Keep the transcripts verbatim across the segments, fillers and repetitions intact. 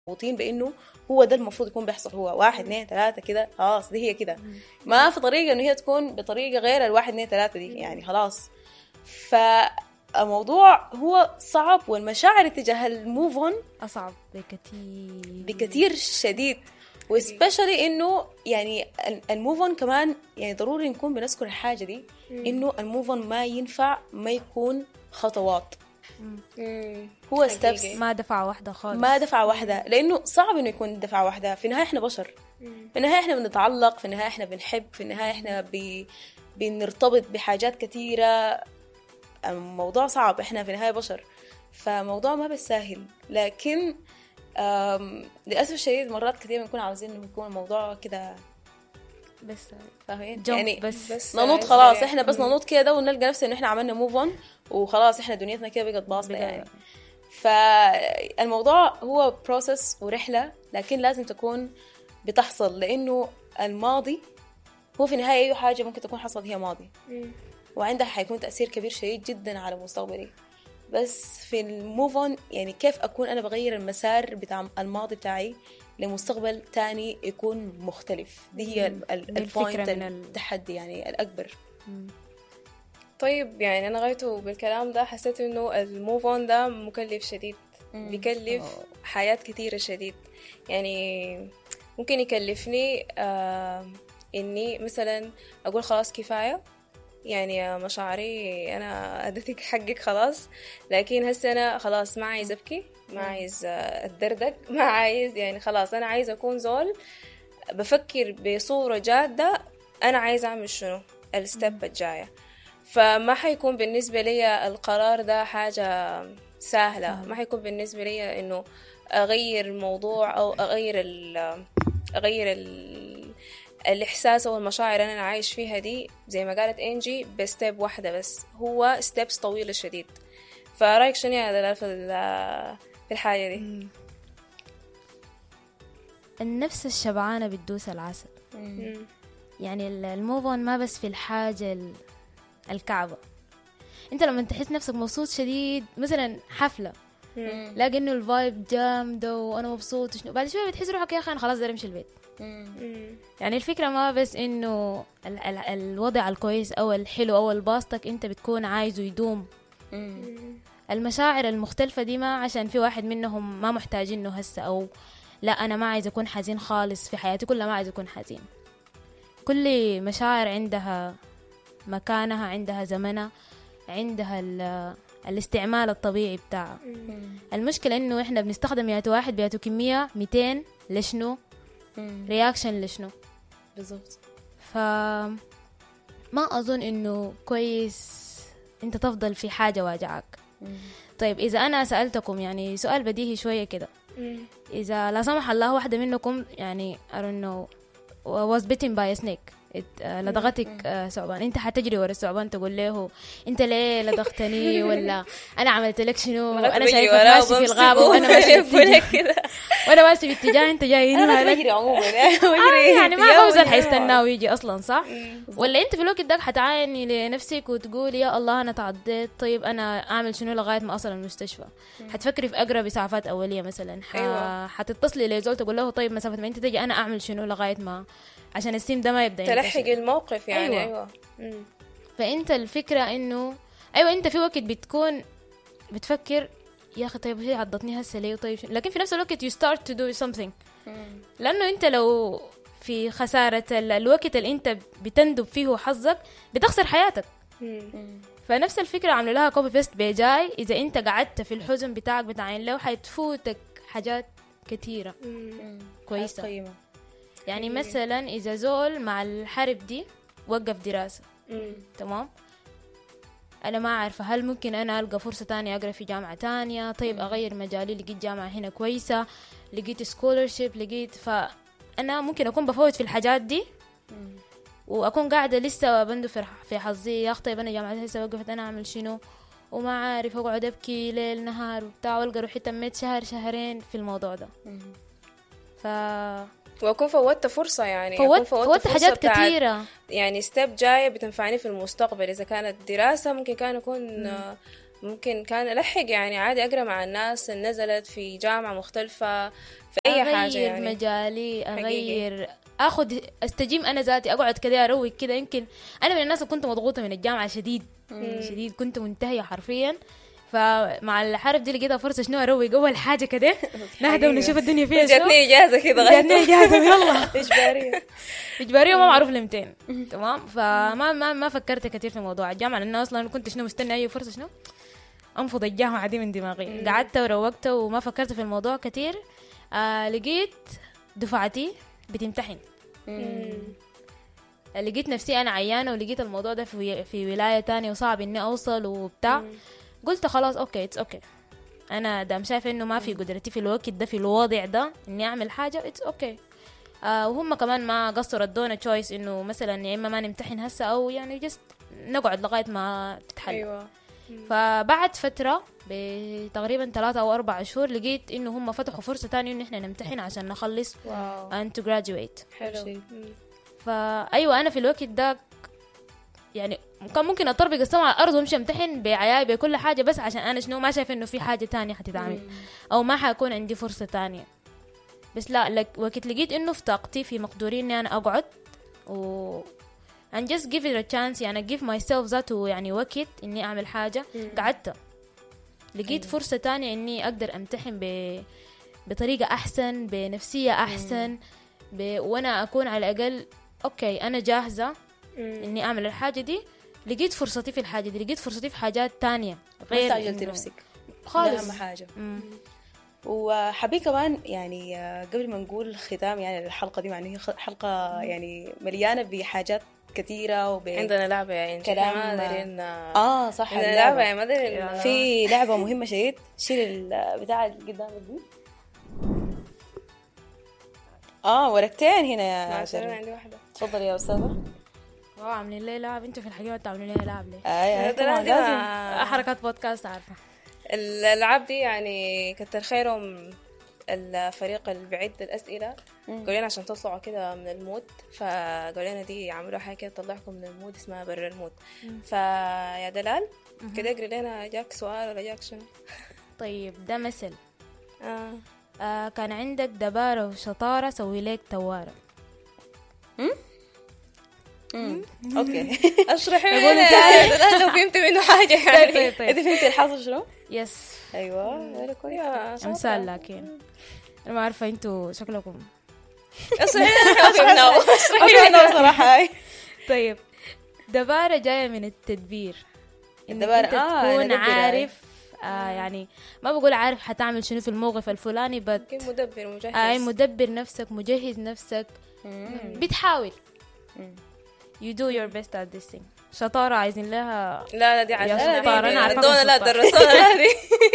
مربوطين بانه هو ده المفروض يكون بيحصل، هو واحد اثنين ثلاثة كده خلاص دي هي كده، ما في طريقة انه هي تكون بطريقة غير الواحد اثنين ثلاثة دي يعني خلاص. فالموضوع هو صعب، والمشاعر تجاه الموف اون أصعب بكتير بكتير شديد، وسبيشالي انه يعني الموف اون كمان يعني ضروري نكون بنذكر الحاجة دي، انه الموف اون ما ينفع ما يكون خطوات، هو ستبس، ما دفعة واحدة خالص، ما دفعة واحدة، لأنه صعب إنه يكون دفعة واحدة. في النهاية إحنا بشر، في النهاية إحنا بنتعلق، في النهاية إحنا بنحب، في النهاية إحنا بي... بنرتبط بحاجات كثيرة. الموضوع صعب، إحنا في النهاية بشر، فموضوع ما بالساهل. لكن أم... للأسف الشديد مرات كثير بنكون عاوزين إنه يكون الموضوع كده بس فاهمين يعني بس, بس ننوض خلاص، إحنا بس ننوض كده ونلقى نفسنا إن إحنا عملنا موف أون وخلاص إحنا دنيتنا كده بقت باصلة يعني. فالموضوع هو بروسس ورحلة، لكن لازم تكون بتحصل، لأنه الماضي هو في النهاية أي حاجة ممكن تكون حصلت هي ماضي، وعندها حيكون تأثير كبير شديد جدا على مستقبلي. بس في الموف اون يعني كيف أكون أنا بغير المسار بتاع الماضي بتاعي لمستقبل تاني يكون مختلف، دي هي البوينت التحدي يعني الأكبر. مم. طيب يعني أنا غايته بالكلام ده حسيت إنه الموف اون ده مكلف شديد، بيكلف أوه. حياة كتيرة شديد. يعني ممكن يكلفني آه إني مثلا أقول خلاص كفاية، يعني مشاعري أنا أدتك حقك خلاص، لكن هسه أنا خلاص ما عايز أبكي، ما عايز أتدردق، ما عايز يعني خلاص أنا عايز أكون زول بفكر بصورة جادة أنا عايز أعمل شنو الستيب الجاية. فما حيكون بالنسبة لي القرار ده حاجة سهلة، ما حيكون بالنسبة لي إنه أغير الموضوع أو أغير ال أغير ال الإحساس أو المشاعر أنا عايش فيها دي زي ما قالت إنجي بستيب واحدة بس، هو ستيبس طويلة شديد. فرأيك شنو هذا في في الحاجة دي؟ النفس الشبعانة بتدوس العسل. يعني الموفون ما بس في الحاجة الكعبة، انت لما تحس نفسك مبسوط شديد مثلا حفلة لاقي انه الفايب جامدة وانا مبسوط شنو، بعد شوية بتحس روحك يا اخي انا خلاص داير امشي البيت. يعني الفكرة ما بس انه ال- ال- الوضع الكويس او الحلو او الباسطك انت بتكون عايزه يدوم. المشاعر المختلفة دي ما عشان في واحد منهم ما محتاجينه هسه، او لا انا ما عايز اكون حزين خالص في حياتي كلها، ما عايز اكون حزين. كل مشاعر عندها مكانها، عندها زمنها، عندها الاستعمال الطبيعي بتاعها. المشكلة انه احنا بنستخدم ياتو واحد بياتو كمية ميتين لشنو رياكشن لشنو بالضبط. فما اظن انه كويس انت تفضل في حاجة واجعك. طيب اذا انا سألتكم يعني سؤال بديهي شوية كده، اذا لا سمح الله واحدة منكم يعني I don't know was bitten by a snake، لدغتك ثعبان، انت حتجري ورا الثعبان تقول له انت ليه لدغتني ولا انا عملت لك شنو، انا شايفك ماشي في الغابه وانا ماشي في وانا ماشي في اتجاه انت جاي هنا، انا بجري عموما يعني ما بوصل حيستناه ويجي اصلا صح. ولا انت في الوقت ده حتعايني لنفسك وتقول يا الله انا تعضيت، طيب انا اعمل شنو لغايه ما اصل المستشفى؟ حتفكري في اقرب اسعافات اوليه مثلا، حتتصلي لزول تقول له طيب مسافه ما انت تجي انا اعمل شنو لغايه ما عشان السيم ده ما يبدأ تلحق الموقف يعني. أيوة, أيوة. فأنت الفكرة إنه أيوة أنت في وقت بتكون بتفكر يا أخي طيب هي عضتني هسه ليه، طيب لكن في نفس الوقت you start to do something. لأنه أنت لو في خسارة الوقت اللي أنت بتندب فيه حظك بتخسر حياتك. فنفس الفكرة عملوا لها كوبي بيست بيجاي، إذا أنت قعدت في الحزن بتاعك بتاعين له حيتفوتك حاجات كتيرة كويسة. يعني مم. مثلا إذا زول مع الحرب دي وقف دراسة مم. تمام، أنا ما أعرف هل ممكن أنا ألقى فرصة تانية أقرأ في جامعة تانية، طيب مم. أغير مجالي، لقيت جامعة هنا كويسة، لقيت سكولرشيب، لقيت، فأنا ممكن أكون بفوت في الحاجات دي مم. وأكون قاعدة لسه بندفر في حظي يا أخي طيب أنا جامعة هسه وقفت أنا أعمل شنو، وما عارف أقعد أبكي ليل نهار وبتاع، والقى روحي تميت شهر شهرين في الموضوع ده. مم. ف وأكون فوتت فرصة، يعني فوت فوت, فوت حاجات كتيرة، يعني ستيب جاية بتنفعني في المستقبل. إذا كانت دراسة ممكن كان أكون ممكن كان ألحق يعني عادي أقرأ مع الناس اللي نزلت في جامعة مختلفة في أي أغير حاجة يعني مجالي، حقيقي. أغير أخذ أستجيم أنا ذاتي، أقعد كده أروق كده. يمكن أنا من الناس اللي كنت مضغوطة من الجامعة شديد شديد، كنت منتهية حرفيا. فمع الحرب دي لقيتها فرصة شنو أروق أول حاجة كده نهدى ونشوف الدنيا فيها شنو. جاتني إجازة كده جاتني إجازة يلا إجبارية إجبارية ما معروف لمتين. تمام. فما ما ما فكرت كثير في موضوع الجامعة، لأنه أصلا كنت شنو مستني أي فرصة شنو أنفض الجامعة دي من دماغي. قعدت وروقت وما فكرت في الموضوع كثير. آه لقيت دفعتي بتمتحن، لقيت نفسي أنا عيانة، ولقيت الموضوع ده في في ولاية تانية وصعب إني أوصل وبتاع. قلت خلاص أوكي إتس أوكي، أنا دام شايفة إنه ما في قدرتي في الوقت ده في الوضع ده إني أعمل حاجة إتس أوكي. آه وهم كمان ما قصروا ادونا تشويس إنه مثلا يا إما ما نمتحن هسه أو يعني جست نقعد لغاية ما تتحل. أيوة. فبعد فترة بتقريبا ثلاثة أو أربع شهور لقيت إنه هم فتحوا فرصة تانية إنه إحنا نمتحن عشان نخلص and to graduate. حلو. فأيوة أنا في الوقت ده يعني كان ممكن أطربق السما على الأرض وامشي امتحن بعياي بكل حاجة، بس عشان أنا شنو ما شايف إنه في حاجة تانية حتتعمل أو ما حيكون عندي فرصة تانية. بس لا لك وقت لقيت إنه في طاقتي في مقدوري إني أنا أقعد و and just give it a chance، يعني give myself ذاته يعني وقت إني أعمل حاجة. قعدت لقيت فرصة تانية إني أقدر أمتحن ب... بطريقة أحسن، بنفسية أحسن، ب... وأنا أكون على الأقل أوكي أنا جاهزة إني أعمل الحاجة دي. لقيت فرصتي في الحاجة دي، لقيت فرصتي في حاجات تانية غير استعجلتي نفسك خالص. أهم حاجة. وحبي كمان يعني قبل ما نقول ختام يعني الحلقة دي، يعني حلقة يعني مليانة بحاجات كثيرة وب عندنا لعبة يعني كلام ما دارين اه صح عندنا لعبة يعني ما دارين في لعبة مهمة شديد. شيل البتاع اللي قدامك دي. اه ورقتين هنا يا شيرين. عندي واحدة. تفضل يا أستاذة. اه عاملين لي لعب انتوا في الحقيقة تعملوا لي لعب ليه؟ اي اي طبعا لازم حركات بودكاست عارفة. الألعاب دي يعني كتر خيرهم الفريق اللي بيعد الأسئلة قالوا لنا عشان تطلعوا كده من المود، فقالوا لنا دي يعملوا حاجة كده تطلعكم من المود اسمها برا المود. فيا دلال كده اقري لنا جاك سؤال ولا جاك شنو؟ طيب ده مثل آه. آه كان عندك دبارة وشطارة سوي لك توارة. امم امم اوكي اشرحي لنا لو فهمت منه حاجة يعني. طيب طيب انت فهمتي الحاصل شنو؟ يس ايوه ولا كويس امثال. لكن انا ما عارفه انتوا شكلكم اشرحي لنا فهمناه اشرحي لنا صراحه. طيب دبارة جاية من التدبير، الدبارة انت آه تكون عارف آه يعني ما بقول عارف حتعمل شنو في الموقف الفلاني بس مدبر مجهز. اي مدبر نفسك مجهز نفسك بتحاول. you do your best at this thing. شطارة عايزين لها لا لا دي عايزين يا شطارة انا عارفة دونا لا درسونا هذه.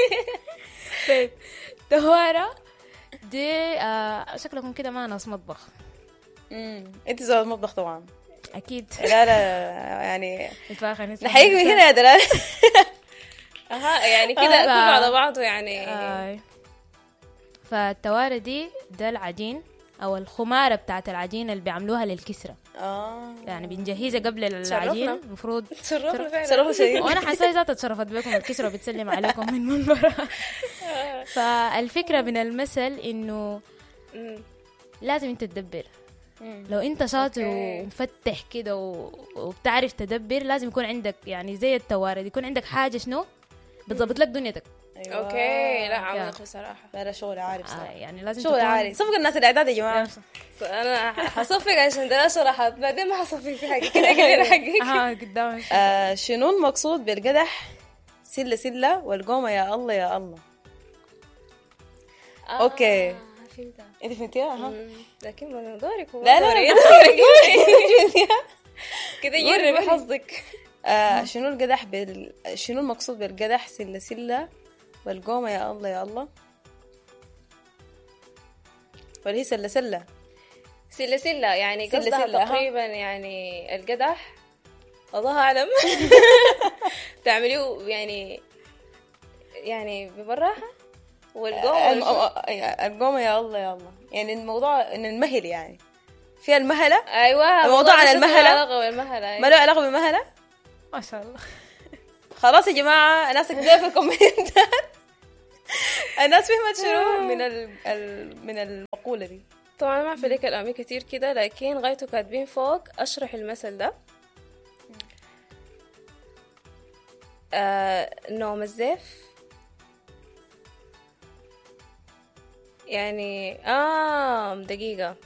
طيب دوارة دي آه شكلكم كده ما ناس مطبخ. امم انت زوج مطبخ طبعا اكيد. لا لا يعني نتفاخر نحييك من هنا يا دلال. اها يعني كده كله على بعضه يعني. آه. فالتوارة دي ده العجين او الخمارة بتاعت العجين اللي بيعملوها للكسرة. اه يعني بنجهزها قبل العجين المفروض. تشرفنا فعلا. تشرفنا شيء. وانا حاسه ذات اتشرفت بكم الكسرة بتسلم عليكم من منبرها. فالفكرة من المثل انه لازم انت تدبر. لو انت شاطر ومفتح كده وبتعرف تدبر لازم يكون عندك يعني زي التوارد يكون عندك حاجة شنو بتضبط لك دنيتك. أيوة. اوكي لا عملك بصراحة. لا شغل عالي بصراحة. آه يعني لازم شغل عالي. صفق الناس الاعداد يا جماعة. انا حصفق عشان ده شرحت بعدين ما حصفق في حاجة كده كده حقيقي. اه قدامك. آه شنو المقصود بالقدح سلة سلة والقومة يا الله يا الله. آه اوكي فهمتها. انت فهمتيها ها؟ لكن ما دورك هو لا لا كده يجرب حظك. آه شنو القدح بال شنو المقصود بالقدح سلة سلة والقومة يا الله يا الله ولا هي سلة سلة سلة سلة يعني سلة قصدها سلة تقريبا يعني القدح الله أعلم تعمليه يعني يعني ببراحة والقومة القومة يا الله يا الله يعني الموضوع إن المهل يعني فيها المهلة. أيوة الموضوع عن المهلة. علاقة بالمهلة. ما له علاقة بالمهلة. ما شاء الله. خلاص يا جماعة الناس كده في الكومنتات الناس فهمت شنو من ال... ال... من المقولة دي. طبعا ما في لك الأمي كتير كده، لكن غايته كاتبين فوق أشرح المثل ده. آه نوم الزيف يعني آه دقيقة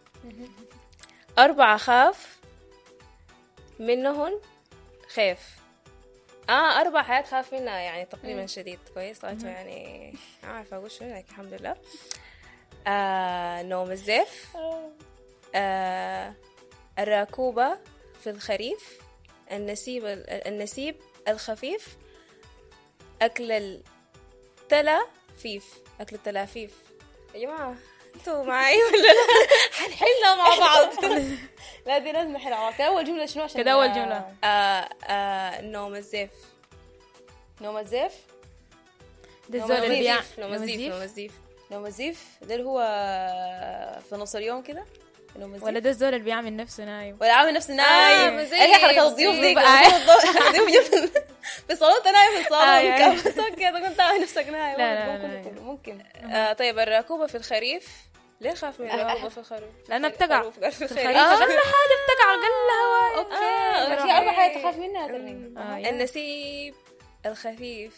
أربعة خاف منهن خيف. آه أربع حياة خاف منها يعني تقريبا شديد كويس غايته يعني ما عارفة أقول شنو لكن الحمد لله. آه نوم الزيف، آه الراكوبة في الخريف، النسيب النسيب الخفيف، أكل التلافيف. أكل التلافيف يا جماعة انتوا معي ولا لا؟ حنحلها مع بعض. لا دي لازم نحلها مع بعض. أول جملة شنو عشان كده أول جملة آه آه نوم الزيف. نوم الزيف ده الزول اللي بيع نوم الزيف. نوم الزيف نوم الزيف ده اللي هو في نص اليوم كده ولا ده الزول اللي بيعمل نفسه نايم ولا عامل نفسه نايم. آه ايه حركة الضيوف دي الضيوف جنب في الصالون نايم في الصالون كم كده كنت عامل نفسك نايم. لا لا لا ممكن. آه طيب الراكوبة في الخريف ليه خاف من الراكوبة في الخريف؟ لأنها بتقع في الخريف. أقل حاجة بتقع أقل هواء. اوكي في أربع حاجات تخاف منها. النسيب الخفيف.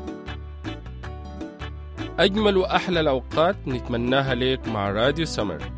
أجمل وأحلى الأوقات نتمناها لك مع راديو سمر.